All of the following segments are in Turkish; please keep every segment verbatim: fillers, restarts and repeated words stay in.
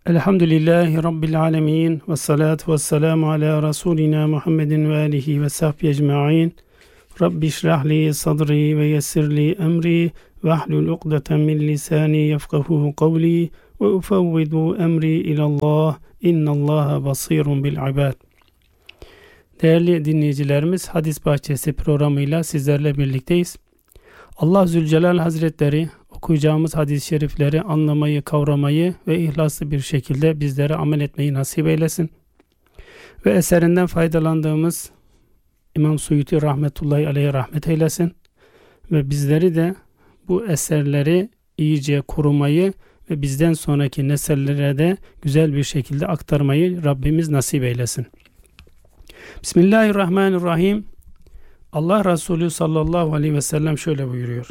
Elhamdülillahi Rabbil alemin ve salatu ve selamu ala Resulina Muhammedin ve alihi ve sahbihi ecma'in. Rabbi şrahli sadri ve yessirli emri ve ahlul uqdeten min lisani yefkahuhu kavli ve ufevvidu emri ilallah innallaha basirun bil ibad. Değerli dinleyicilerimiz, Hadis Bahçesi programıyla sizlerle birlikteyiz. Allah Zülcelal Hazretleri okuyacağımız hadis-i şerifleri anlamayı, kavramayı ve ihlaslı bir şekilde bizlere amel etmeyi nasip eylesin. Ve eserinden faydalandığımız İmam Suyuti rahmetullahi aleyhe rahmet eylesin. Ve bizleri de bu eserleri iyice korumayı ve bizden sonraki nesillere de güzel bir şekilde aktarmayı Rabbimiz nasip eylesin. Bismillahirrahmanirrahim. Allah Resulü sallallahu aleyhi ve sellem şöyle buyuruyor.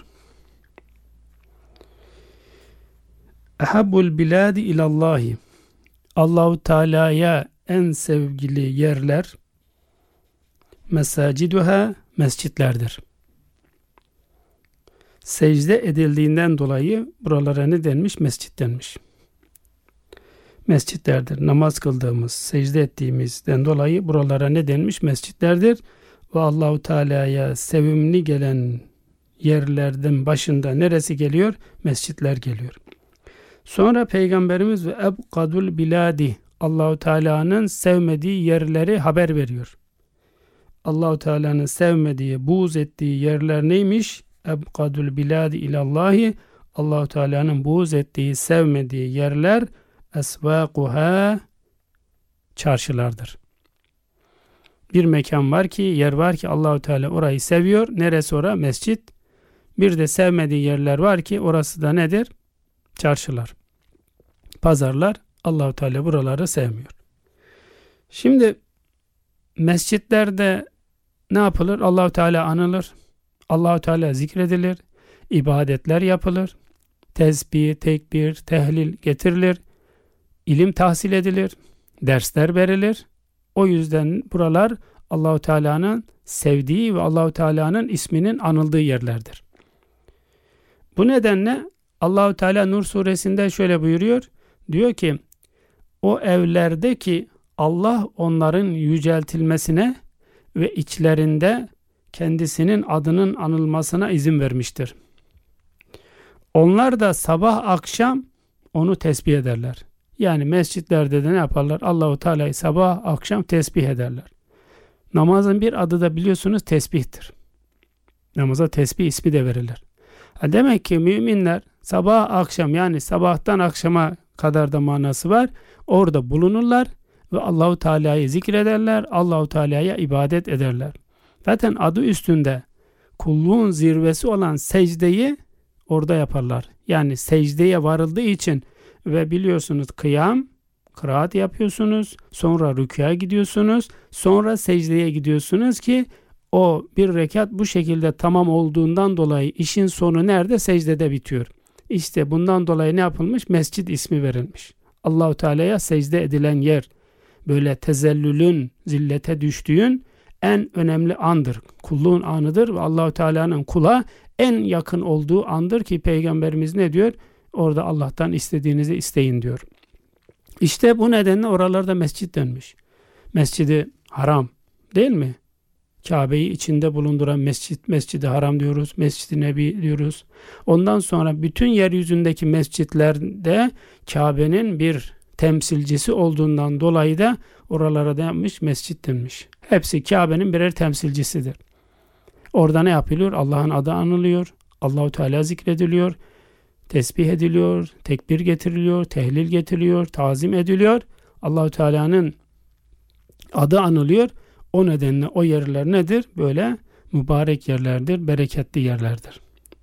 Ehabbul biladi ilallahi. Allahu Teala'ya en sevgili yerler mesaciduha, mescitlerdir. Secde edildiğinden dolayı buralara ne denmiş? Mescit denmiş. Mescitlerdir. Namaz kıldığımız, secde ettiğimizden dolayı buralara ne denmiş? Mescitlerdir. Ve Allahu Teala'ya sevimli gelen yerlerden başında neresi geliyor? Mescitler geliyor. Sonra Peygamberimiz ve ebkadul biladi, Allahu Teala'nın sevmediği yerleri haber veriyor. Allahu Teala'nın sevmediği, buğz ettiği yerler neymiş? Ebkadul biladi ilallahi, Allahu Teala'nın buğz ettiği, sevmediği yerler esvaquha, çarşılardır. Bir mekan var ki, yer var ki Allahu Teala orayı seviyor. Neresi ora? Mescit. Bir de sevmediği yerler var ki orası da nedir? Çarşılar, pazarlar. Allahu Teala buraları sevmiyor. Şimdi mescitlerde ne yapılır? Allahu Teala anılır. Allahu Teala zikredilir. İbadetler yapılır. Tesbih, tekbir, tehlil getirilir. İlim tahsil edilir. Dersler verilir. O yüzden buralar Allahu Teala'nın sevdiği ve Allahu Teala'nın isminin anıldığı yerlerdir. Bu nedenle Allahu Teala Nur suresinde şöyle buyuruyor. Diyor ki, o evlerdeki Allah onların yüceltilmesine ve içlerinde kendisinin adının anılmasına izin vermiştir. Onlar da sabah akşam onu tesbih ederler. Yani mescitlerde de ne yaparlar? Allahu Teala'yı sabah akşam tesbih ederler. Namazın bir adı da biliyorsunuz tesbihtir. Namaza tesbih ismi de verilir. Demek ki müminler sabah akşam, yani sabahtan akşama kadar da manası var. Orada bulunurlar ve Allahu Teala'yı zikrederler. Allahu Teala'ya ibadet ederler. Zaten adı üstünde kulluğun zirvesi olan secdeyi orada yaparlar. Yani secdeye varıldığı için ve biliyorsunuz kıyam, kıraat yapıyorsunuz. Sonra rükûya gidiyorsunuz. Sonra secdeye gidiyorsunuz ki o bir rekat bu şekilde tamam olduğundan dolayı işin sonu nerede? Secdede bitiyor. İşte bundan dolayı ne yapılmış? Mescid ismi verilmiş. Allahu Teala'ya secde edilen yer, böyle tezellülün, zillete düştüğün en önemli andır. Kulluğun anıdır ve Allahu Teala'nın kula en yakın olduğu andır ki Peygamberimiz ne diyor? Orada Allah'tan istediğinizi isteyin diyor. İşte bu nedenle oralarda mescit denmiş. Mescidi Haram değil mi? Kabe'yi içinde bulunduran mescit, Mescid-i Haram diyoruz, Mescid-i Nebi diyoruz. Ondan sonra bütün yeryüzündeki mescitlerde Kabe'nin bir temsilcisi olduğundan dolayı da oralara da yapmış, mescit denmiş. Hepsi Kabe'nin birer temsilcisidir. Orada ne yapılıyor? Allah'ın adı anılıyor, Allahu Teala zikrediliyor, tesbih ediliyor, tekbir getiriliyor, tehlil getiriliyor, tazim ediliyor. Allahu Teala'nın adı anılıyor. O nedenle o yerler nedir? Böyle mübarek yerlerdir, bereketli yerlerdir.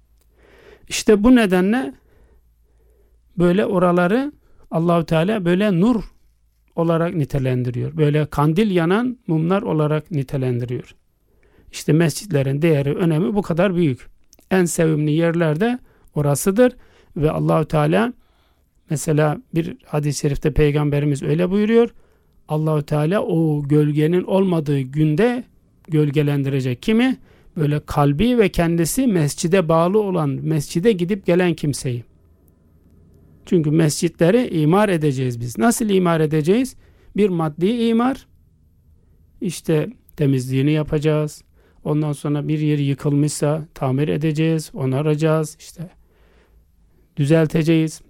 İşte bu nedenle böyle oraları Allahu Teala böyle nur olarak nitelendiriyor. Böyle kandil yanan mumlar olarak nitelendiriyor. İşte mescitlerin değeri, önemi bu kadar büyük. En sevimli yerlerde orasıdır ve Allahu Teala mesela bir hadis-i şerifte Peygamberimiz öyle buyuruyor. Allahu Teala o gölgenin olmadığı günde gölgelendirecek kimi? Böyle kalbi ve kendisi mescide bağlı olan, mescide gidip gelen kimseyi. Çünkü mescitleri imar edeceğiz biz. Nasıl imar edeceğiz? Bir maddi imar, işte temizliğini yapacağız. Ondan sonra bir yer yıkılmışsa tamir edeceğiz, onaracağız, işte düzelteceğiz.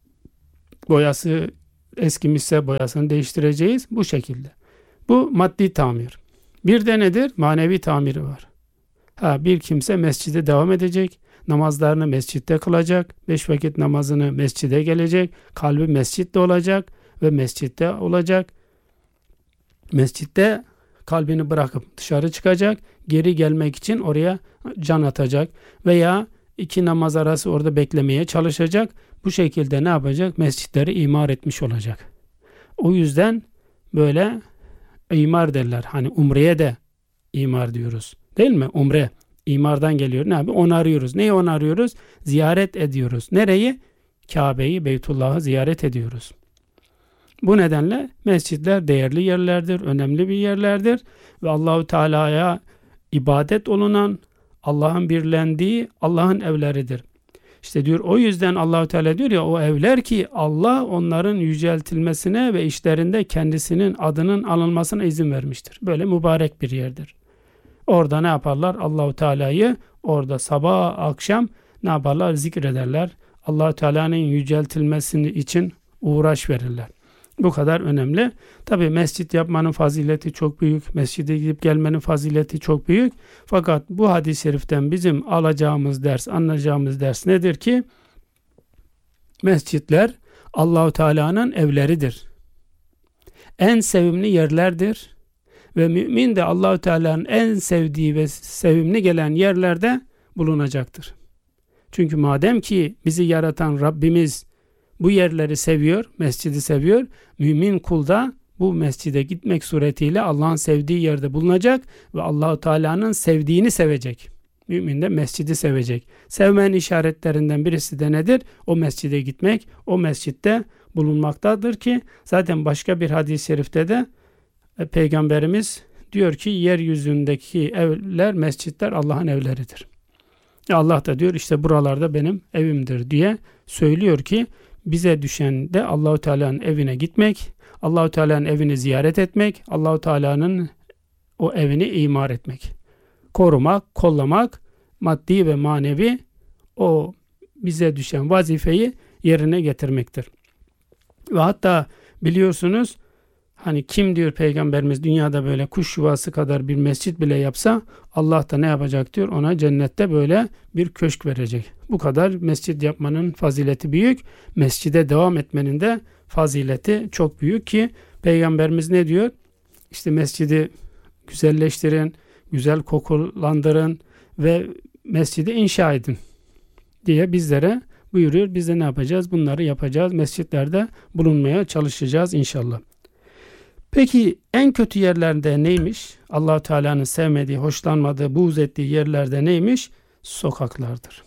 Boyası eskimişse boyasını değiştireceğiz. Bu şekilde. Bu maddi tamir. Bir de nedir? Manevi tamiri var. Ha, bir kimse mescide devam edecek. Namazlarını mescitte kılacak. Beş vakit namazını mescide gelecek. Kalbi mescitte olacak ve mescitte olacak. Mescitte kalbini bırakıp dışarı çıkacak. Geri gelmek için oraya can atacak. Veya iki namaz arası orada beklemeye çalışacak. Bu şekilde ne yapacak? Mescitleri imar etmiş olacak. O yüzden böyle imar derler. Hani umreye de imar diyoruz. Değil mi? Umre. İmardan geliyor. Ne yapıyor? Onarıyoruz. Neyi onarıyoruz? Ziyaret ediyoruz. Nereyi? Kabe'yi, Beytullah'ı ziyaret ediyoruz. Bu nedenle mescitler değerli yerlerdir, önemli bir yerlerdir ve Allahu Teala'ya ibadet olunan, Allah'ın birlendiği Allah'ın evleridir. İşte diyor, o yüzden Allahu Teala diyor ya, o evler ki Allah onların yüceltilmesine ve işlerinde kendisinin adının alınmasına izin vermiştir. Böyle mübarek bir yerdir. Orada ne yaparlar? Allahu Teala'yı orada sabah akşam ne yaparlar? Zikrederler. Allahu Teala'nın yüceltilmesini için uğraş verirler. Bu kadar önemli. Tabii mescit yapmanın fazileti çok büyük. Mescide gidip gelmenin fazileti çok büyük. Fakat bu hadis-i şeriften bizim alacağımız ders, anlayacağımız ders nedir ki? Mescitler Allahu Teala'nın evleridir. En sevimli yerlerdir. Ve mümin de Allahu Teala'nın en sevdiği ve sevimli gelen yerlerde bulunacaktır. Çünkü madem ki bizi yaratan Rabbimiz bu yerleri seviyor, mescidi seviyor, mümin kul da bu mescide gitmek suretiyle Allah'ın sevdiği yerde bulunacak ve Allahu Teala'nın sevdiğini sevecek. Mümin de mescidi sevecek. Sevmenin işaretlerinden birisi de nedir? O mescide gitmek, o mescitte bulunmaktadır ki zaten başka bir hadis-i şerifte de Peygamberimiz diyor ki yeryüzündeki evler, mescitler Allah'ın evleridir. Allah da diyor işte buralarda benim evimdir diye söylüyor ki bize düşen de Allahu Teala'nın evine gitmek, Allahu Teala'nın evini ziyaret etmek, Allahu Teala'nın o evini imar etmek. Korumak, kollamak, maddi ve manevi o bize düşen vazifeyi yerine getirmektir. Ve hatta biliyorsunuz hani kim diyor Peygamberimiz dünyada böyle kuş yuvası kadar bir mescit bile yapsa Allah da ne yapacak diyor, ona cennette böyle bir köşk verecek. Bu kadar mescit yapmanın fazileti büyük. Mescide devam etmenin de fazileti çok büyük ki Peygamberimiz ne diyor? İşte mescidi güzelleştirin, güzel kokulandırın ve mescidi inşa edin diye bizlere buyuruyor. Biz de ne yapacağız? Bunları yapacağız. Mescitlerde bulunmaya çalışacağız inşallah. Peki en kötü yerlerde neymiş? Allah-u Teala'nın sevmediği, hoşlanmadığı, buğz ettiği yerlerde neymiş? Sokaklardır.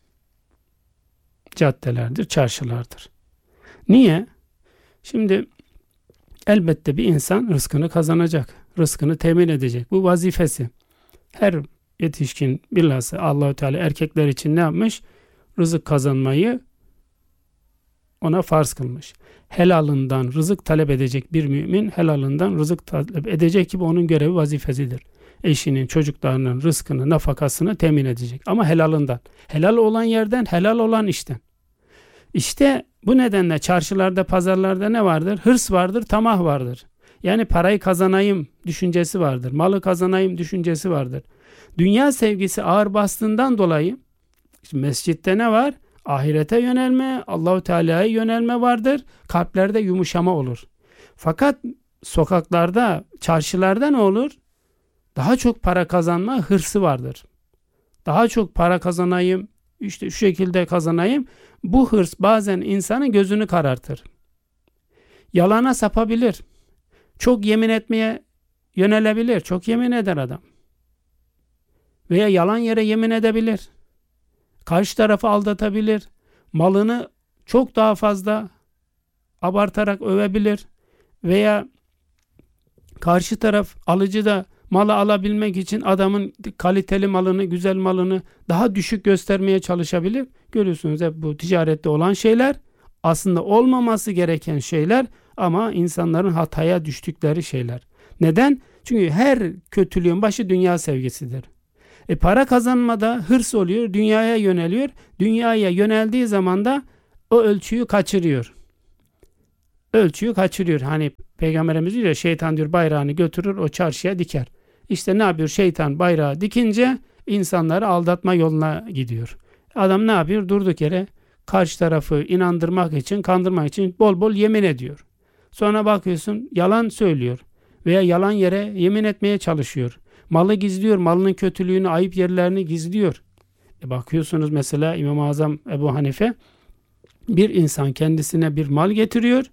Caddelerdir, çarşılardır. Niye? Şimdi elbette bir insan rızkını kazanacak. Rızkını temin edecek. Bu vazifesi. Her yetişkin bilhassa Allah-u Teala erkekler için ne yapmış? Rızık kazanmayı ona farz kılmış. Helalından rızık talep edecek bir mümin helalından rızık talep edecek gibi onun görevi, vazifesidir. Eşinin, çocuklarının rızkını, nafakasını temin edecek. Ama helalından. Helal olan yerden, helal olan işten. İşte bu nedenle çarşılarda, pazarlarda ne vardır? Hırs vardır, tamah vardır. Yani parayı kazanayım düşüncesi vardır. Malı kazanayım düşüncesi vardır. Dünya sevgisi ağır bastığından dolayı işte mescitte ne var? Ahirete yönelme, Allahu Teala'ya yönelme vardır. Kalplerde yumuşama olur. Fakat sokaklarda, çarşılarda ne olur? Daha çok para kazanma hırsı vardır. Daha çok para kazanayım, işte şu şekilde kazanayım. Bu hırs bazen insanın gözünü karartır. Yalana sapabilir. Çok yemin etmeye yönelebilir. Çok yemin eder adam. Veya yalan yere yemin edebilir. Karşı tarafı aldatabilir. Malını çok daha fazla abartarak övebilir. Veya karşı taraf alıcı da malı alabilmek için adamın kaliteli malını, güzel malını daha düşük göstermeye çalışabilir. Görüyorsunuz hep bu ticarette olan şeyler. aslında olmaması gereken şeyler ama insanların hataya düştükleri şeyler. Neden? Çünkü her kötülüğün başı dünya sevgisidir. E para kazanmada hırs oluyor, dünyaya yöneliyor. Dünyaya yöneldiği zaman da o ölçüyü kaçırıyor. Ölçüyü kaçırıyor. Hani Peygamberimiz diyor ya, şeytan diyor bayrağını götürür o çarşıya diker. İşte ne yapıyor? Şeytan bayrağı dikince insanları aldatma yoluna gidiyor. Adam ne yapıyor? Durduk yere karşı tarafı inandırmak için, kandırmak için bol bol yemin ediyor. Sonra bakıyorsun yalan söylüyor veya yalan yere yemin etmeye çalışıyor. Malı gizliyor, malının kötülüğünü, ayıp yerlerini gizliyor. E bakıyorsunuz mesela İmam-ı Azam Ebu Hanife, bir insan kendisine bir mal getiriyor.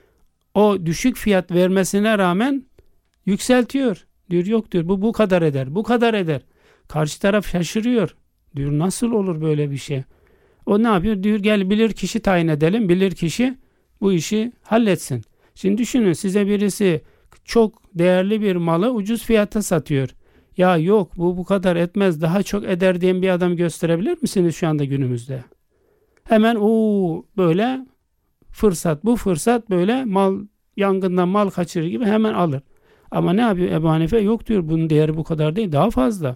O düşük fiyat vermesine rağmen yükseltiyor. Diyor yok diyor bu bu kadar eder, bu kadar eder. Karşı taraf şaşırıyor. Diyor nasıl olur böyle bir şey? O ne yapıyor? Diyor gel bilir kişi tayin edelim. Bilir kişi bu işi halletsin. Şimdi düşünün, size birisi çok değerli bir malı ucuz fiyata satıyor. Ya yok bu bu kadar etmez, daha çok eder diyen bir adam gösterebilir misiniz şu anda günümüzde? Hemen o böyle fırsat, bu fırsat böyle mal yangından mal kaçırır gibi hemen alır. Ama ne yapıyor Ebu Hanife? Yok diyor bunun değeri bu kadar değil, daha fazla.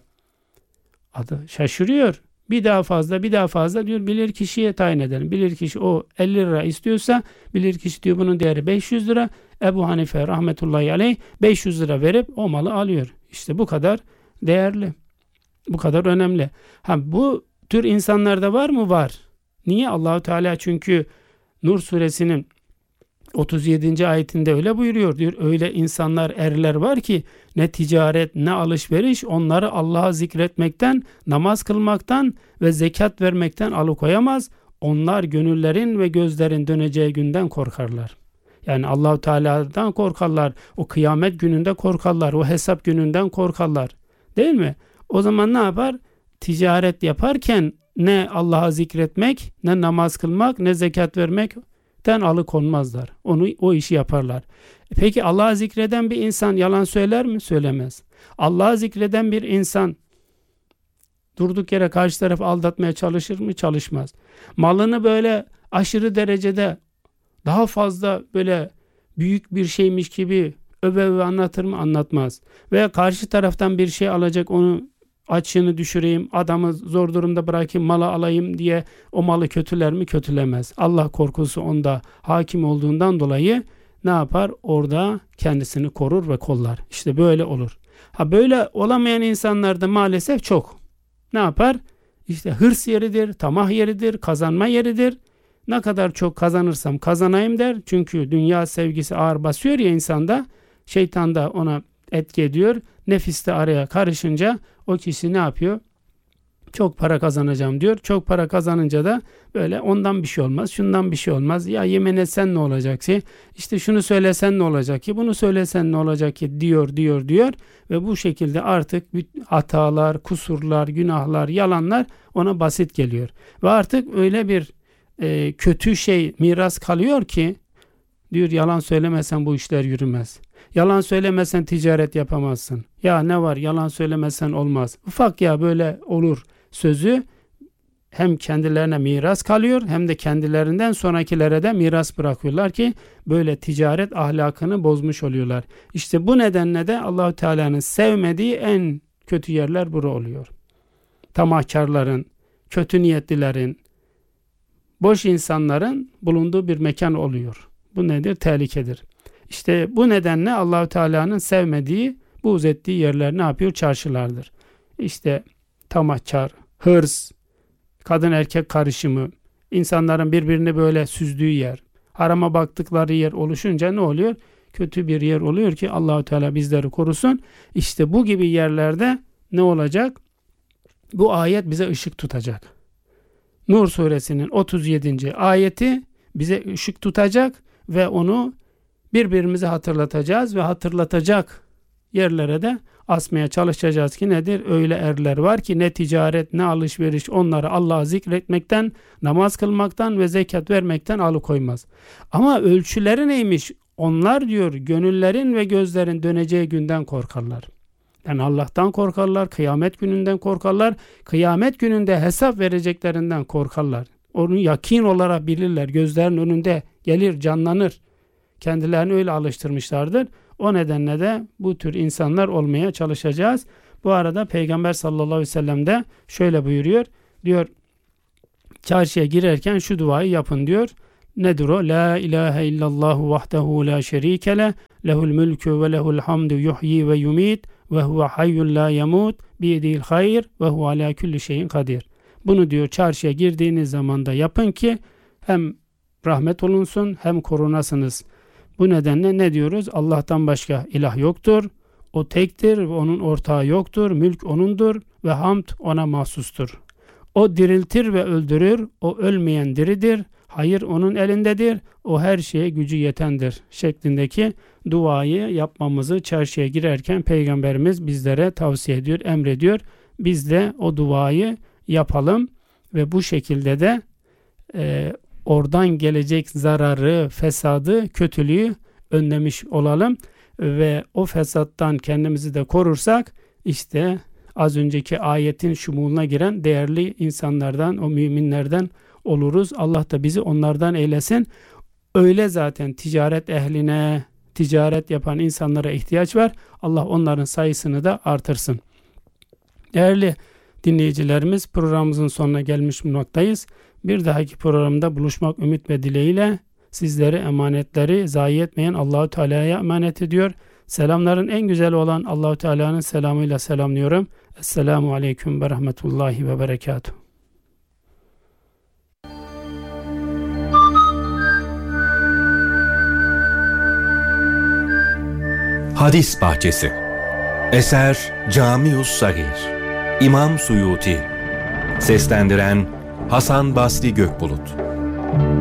Adı şaşırıyor. Bir daha fazla, bir daha fazla diyor bilir kişiye tayin edelim. Bilir kişi o elli lira istiyorsa bilir kişi diyor bunun değeri beş yüz lira. Ebu Hanife rahmetullahi aleyh beş yüz lira verip o malı alıyor. İşte bu kadar değerli. Bu kadar önemli. Ha, bu tür insanlarda var mı? Var. Niye? Allahu Teala çünkü Nur suresinin otuz yedinci ayetinde öyle buyuruyor. Diyor öyle insanlar, erler var ki ne ticaret ne alışveriş onları Allah'a zikretmekten, namaz kılmaktan ve zekat vermekten alıkoyamaz. Onlar gönüllerin ve gözlerin döneceği günden korkarlar. Yani Allahu Teala'dan korkarlar. O kıyamet gününde korkarlar. O hesap gününden korkarlar. Değil mi? O zaman ne yapar? Ticaret yaparken ne Allah'a zikretmek, ne namaz kılmak, ne zekat vermekten alıkonmazlar. Onu o işi yaparlar. Peki Allah'ı zikreden bir insan yalan söyler mi? Söylemez. Allah'ı zikreden bir insan durduk yere karşı tarafı aldatmaya çalışır mı? Çalışmaz. Malını böyle aşırı derecede daha fazla böyle büyük bir şeymiş gibi öve öve anlatır mı? Anlatmaz. Veya karşı taraftan bir şey alacak, onu açığını düşüreyim, adamı zor durumda bırakayım, malı alayım diye o malı kötüler mi? Kötülemez. Allah korkusu onda hakim olduğundan dolayı ne yapar? Orada kendisini korur ve kollar. İşte böyle olur. Ha, böyle olamayan insanlar da maalesef çok. Ne yapar? İşte hırs yeridir, tamah yeridir, kazanma yeridir. Ne kadar çok kazanırsam kazanayım der. Çünkü dünya sevgisi ağır basıyor ya insanda. Şeytan da ona etki ediyor. Nefis de araya karışınca o kişi ne yapıyor? Çok para kazanacağım diyor. Çok para kazanınca da böyle ondan bir şey olmaz, şundan bir şey olmaz. Ya yemin etsen ne olacak ki? İşte şunu söylesen ne olacak ki? Bunu söylesen ne olacak ki? Diyor, diyor, diyor. Ve bu şekilde artık hatalar, kusurlar, günahlar, yalanlar ona basit geliyor. Ve artık öyle bir e, kötü şey miras kalıyor ki diyor yalan söylemesen bu işler yürümez. Yalan söylemesen ticaret yapamazsın. Ya ne var yalan söylemesen olmaz. Ufak ya böyle olur sözü hem kendilerine miras kalıyor hem de kendilerinden sonrakilere de miras bırakıyorlar ki böyle ticaret ahlakını bozmuş oluyorlar. İşte bu nedenle de Allahu Teala'nın sevmediği en kötü yerler bura oluyor. Tamahkarların, kötü niyetlilerin, boş insanların bulunduğu bir mekan oluyor. Bu nedir? Tehlikedir. İşte bu nedenle Allahu Teala'nın sevmediği, buğz ettiği yerler ne yapıyor? Çarşılardır. İşte tamahkar, hırs, kadın erkek karışımı, insanların birbirini böyle süzdüğü yer, harama baktıkları yer oluşunca ne oluyor? Kötü bir yer oluyor ki Allahu Teala bizleri korusun. İşte bu gibi yerlerde ne olacak? Bu ayet bize ışık tutacak. Nur suresinin otuz yedinci ayeti bize ışık tutacak ve onu birbirimize hatırlatacağız ve hatırlatacak yerlere de asmaya çalışacağız ki nedir? Öyle erler var ki ne ticaret ne alışveriş onları Allah'ı zikretmekten, namaz kılmaktan ve zekat vermekten alıkoymaz. Ama ölçüleri neymiş? Onlar diyor gönüllerin ve gözlerin döneceği günden korkarlar. Yani Allah'tan korkarlar, kıyamet gününden korkarlar, kıyamet gününde hesap vereceklerinden korkarlar. Onu yakin olarak bilirler. Gözlerinin önünde gelir, canlanır. Kendilerini öyle alıştırmışlardır. O nedenle de bu tür insanlar olmaya çalışacağız. Bu arada Peygamber sallallahu aleyhi ve sellem de şöyle buyuruyor. Diyor, çarşıya girerken şu duayı yapın diyor. Nedir o? La ilahe illallahu vahdehu la şerike le, lehul mülkü ve lehul hamdu yuhyi ve yumit ve huve hayyun la yemut biyedihil hayr ve huve ala kulli şeyin kadir. Bunu diyor çarşıya girdiğiniz zaman da yapın ki hem rahmet olunsun hem korunasınız. Bu nedenle ne diyoruz? Allah'tan başka ilah yoktur. O tektir ve onun ortağı yoktur. Mülk onundur ve hamd ona mahsustur. O diriltir ve öldürür. O ölmeyen diridir. Hayır onun elindedir. O her şeye gücü yetendir. Şeklindeki duayı yapmamızı çarşıya girerken Peygamberimiz bizlere tavsiye ediyor, emrediyor. Biz de o duayı yapalım ve bu şekilde de e, oradan gelecek zararı, fesadı, kötülüğü önlemiş olalım ve o fesattan kendimizi de korursak işte az önceki ayetin şumuluna giren değerli insanlardan, o müminlerden oluruz. Allah da bizi onlardan eylesin. Öyle zaten ticaret ehline, ticaret yapan insanlara ihtiyaç var. Allah onların sayısını da artırsın. Değerli dinleyicilerimiz, programımızın sonuna gelmiş bulunmaktayız. Bir dahaki programda buluşmak ümit ve dileğiyle sizlere emanetleri zayi etmeyen Allahu Teala'ya emanet ediyor. Selamların en güzeli olan Allahu Teala'nın selamıyla selamlıyorum. Esselamu aleyküm ve rahmetullahi ve berekatuhu. Hadis Bahçesi. Eser Camius Sagir. İmam Suyuti. Seslendiren Hasan Basri Gökbulut.